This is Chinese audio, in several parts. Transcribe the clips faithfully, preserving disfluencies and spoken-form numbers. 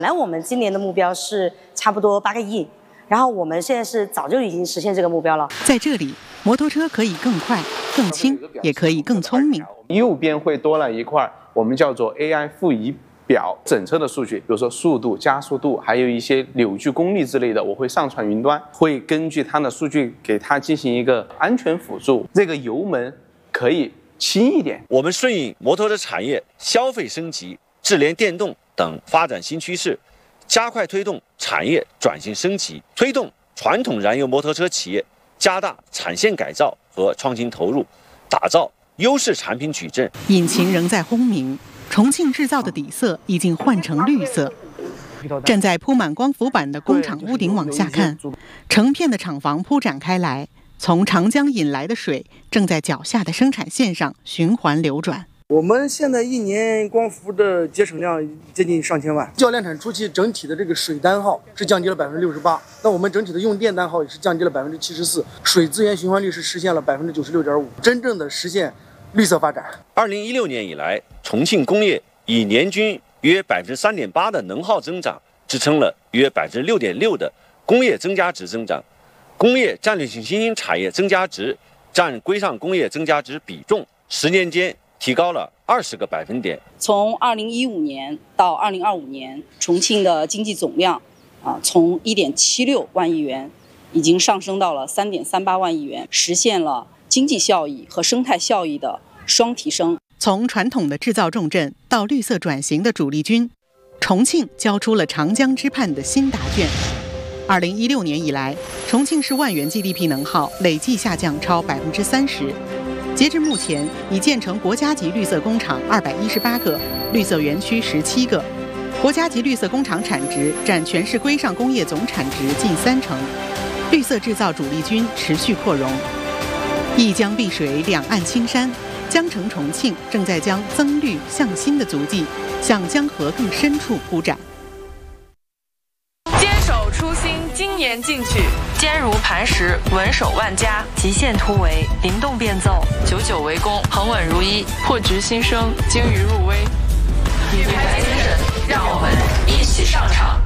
本来我们今年的目标是差不多八个亿，然后我们现在是早就已经实现这个目标了。 在这里，摩托车可以更快、更轻，也可以更聪明。 右边会多了一块，我们叫做 A I 副仪表，整车的数据，比如说速度、加速度，还有一些扭矩功率之类的，我会上传云端，会根据它的数据给它进行一个安全辅助。这个油门可以轻一点。 我们顺应摩托车产业消费升级、智联电动等发展新趋势，加快推动产业转型升级，推动传统燃油摩托车企业加大产线改造和创新投入，打造优势产品矩阵。 引擎仍在轰鸣，重庆制造的底色已经换成绿色。站在铺满光伏板的工厂屋顶往下看，成片的厂房铺展开来，从长江引来的水正在脚下的生产线上循环流转。 我们现在一年光伏的节省量接近上千万，较量产初期整体的这个水单耗是降低了百分之六十八，那我们整体的用电单耗也是降低了百分之七十四，水资源循环率是实现了百分之九十六点五，真正的实现绿色发展。 二零一六年以来，重庆工业以年均约百分之三点八的能耗增长，支撑了约百分之六点六的工业增加值增长，工业战略性新兴产业增加值占规上工业增加值比重，十年间提高了二十个百分点。 从二零一五年到二零二五年，重庆的经济总量啊，从一点七六万亿元已经上升到了三点三八万亿元，实现了经济效益和生态效益的双提升。 从传统的制造重镇到绿色转型的主力军，重庆交出了长江之畔的新答卷。二零一六年以来，重庆市万元 G D P 能耗累计下降超百分之三十。截至目前，已建成国家级绿色工厂二百一十八个，绿色园区十七个。国家级绿色工厂产值占全市规上工业总产值近三成，绿色制造主力军持续扩容。一江碧水，两岸青山，江城重庆正在将增绿向新的足迹向江河更深处铺展。 坚守初心，精研进取，坚如磐石，稳守万家，极限突围，灵动变奏，久久为功，恒稳如一，破局新生，精于入微。品牌精神，让我们一起上场。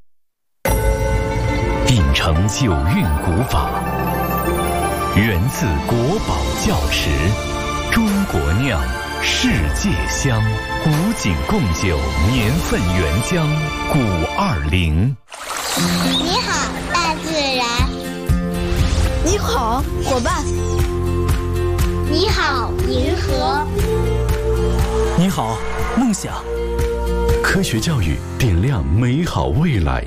秉承九韵古法，源自国宝窖池，中国酿，世界香，古井贡酒，年份原浆，古二零。 你好，大自然。 你好，伙伴。 你好，银河。 你好，梦想。 科学教育点亮美好未来。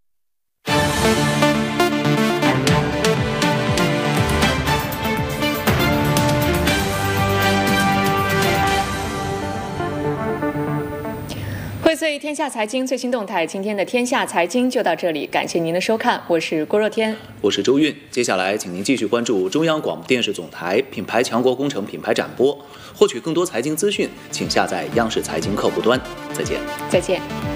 荟萃天下财经最新动态，今天的天下财经就到这里，感谢您的收看，我是郭若天， 我是周韵。接下来，请您继续关注中央广播电视总台品牌强国工程品牌展播，获取更多财经资讯，请下载央视财经客户端。再见， 再见。